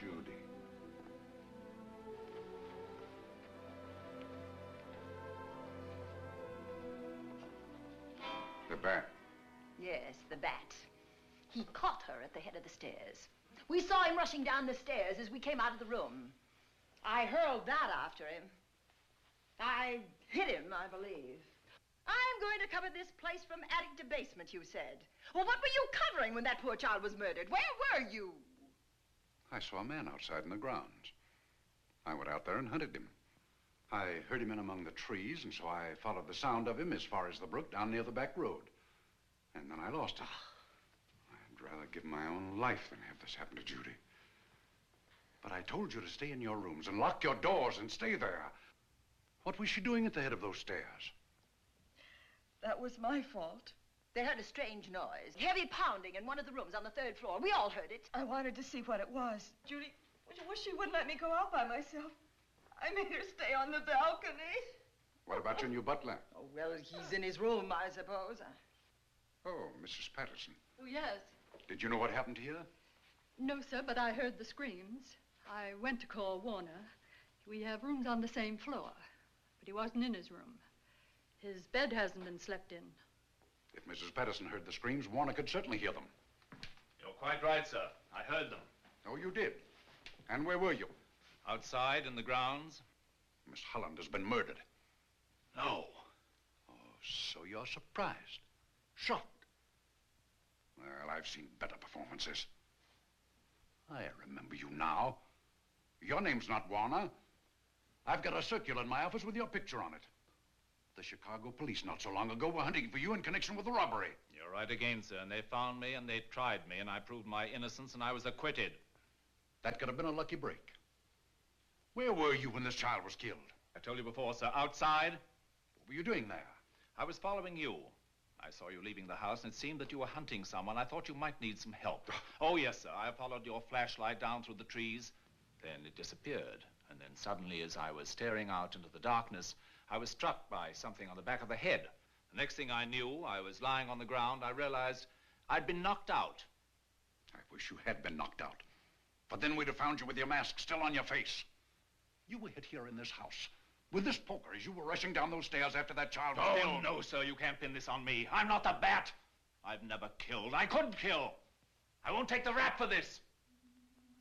Judy. The bat. Yes, the bat. He caught her at the head of the stairs. We saw him rushing down the stairs as we came out of the room. I hurled that after him. I hit him, I believe. I'm going to cover this place from attic to basement, you said. Well, what were you covering when that poor child was murdered? Where were you? I saw a man outside in the grounds. I went out there and hunted him. I heard him in among the trees, and so I followed the sound of him as far as the brook down near the back road. And then I lost him. I'd rather give my own life than have this happen to Judy. But I told you to stay in your rooms and lock your doors and stay there. What was she doing at the head of those stairs? That was my fault. They heard a strange noise, heavy pounding in one of the rooms on the 3rd floor. We all heard it. I wanted to see what it was. Judy, she wouldn't let me go out by myself. I made her stay on the balcony. What about your new butler? Oh, well, he's in his room, I suppose. Oh, Mrs. Patterson. Oh, yes. Did you know what happened here? No, sir, but I heard the screams. I went to call Warner. We have rooms on the same floor, but he wasn't in his room. His bed hasn't been slept in. If Mrs. Patterson heard the screams, Warner could certainly hear them. You're quite right, sir. I heard them. Oh, you did? And where were you? Outside in the grounds. Miss Holland has been murdered. No. Oh, so you're surprised. Shocked. Well, I've seen better performances. I remember you now. Your name's not Warner. I've got a circular in my office with your picture on it. The Chicago police not so long ago were hunting for you in connection with the robbery. You're right again, sir. And they found me and they tried me and I proved my innocence and I was acquitted. That could have been a lucky break. Where were you when this child was killed? I told you before, sir. Outside. What were you doing there? I was following you. I saw you leaving the house and it seemed that you were hunting someone. I thought you might need some help. Oh, yes, sir. I followed your flashlight down through the trees. Then it disappeared. And then suddenly, as I was staring out into the darkness, I was struck by something on the back of the head. The next thing I knew, I was lying on the ground. I realized I'd been knocked out. I wish you had been knocked out. But then we'd have found you with your mask still on your face. You were hit here in this house with this poker as you were rushing down those stairs after that child was killed. Oh, no, sir. You can't pin this on me. I'm not the bat. I've never killed. I couldn't kill. I won't take the rap for this.